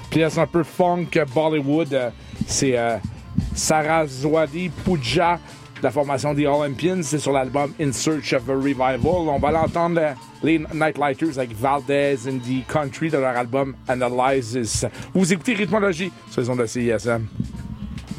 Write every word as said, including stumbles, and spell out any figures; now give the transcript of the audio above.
pièce un peu funk Bollywood. Euh, c'est euh, Saraswati Pooja de la formation des Olympians. C'est sur l'album In Search of a Revival. On va l'entendre, euh, les Nightlighters avec Valdez Indie Country de leur album Analysis. Vous écoutez Rythmologie sur les ondes de C I S M.